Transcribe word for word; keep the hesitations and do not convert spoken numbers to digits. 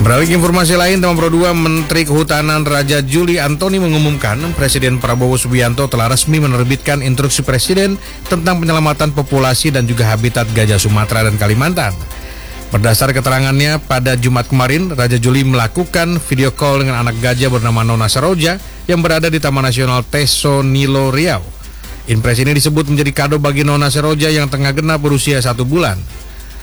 Beralih ke informasi lain, Teman Pro dua, Menteri Kehutanan Raja Juli Antoni mengumumkan Presiden Prabowo Subianto telah resmi menerbitkan instruksi Presiden tentang penyelamatan populasi dan juga habitat gajah Sumatera dan Kalimantan. Berdasar keterangannya, pada Jumat kemarin, Raja Juli melakukan video call dengan anak gajah bernama Nona Saroja yang berada di Taman Nasional Teso Nilo Riau. Impres ini disebut menjadi kado bagi Nona Saroja yang tengah genap berusia satu bulan.